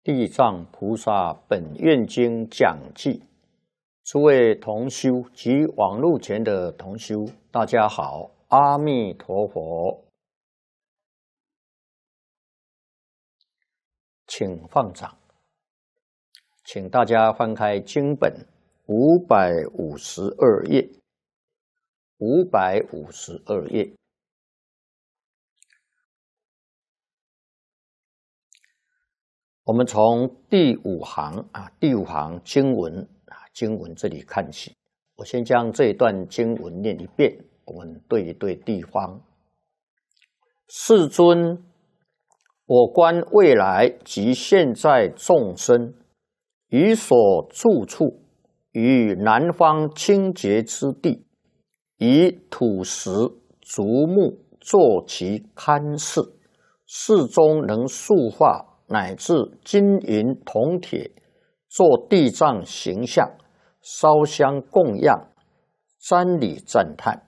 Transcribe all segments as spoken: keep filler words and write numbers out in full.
地藏菩萨本愿经讲记，诸位同修及网络前的同修，大家好，阿弥陀佛，请放掌，请大家翻开经本五百五十二页，五百五十二页。我们从第五行啊，第五行经文啊，经文这里看起。我先将这一段经文念一遍，我们对一对地方。世尊，我观未来及现在众生，于所住处，于南方清洁之地，以土石、竹木作其龛室，室中能塑化乃至金银铜铁，做地藏形象，烧香供养，瞻礼赞叹。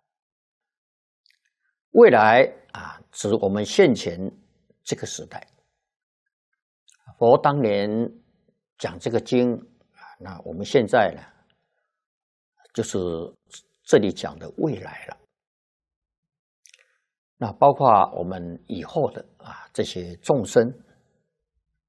未来啊，指我们现前这个时代。佛当年讲这个经，那我们现在呢，就是这里讲的未来了。那包括我们以后的啊这些众生。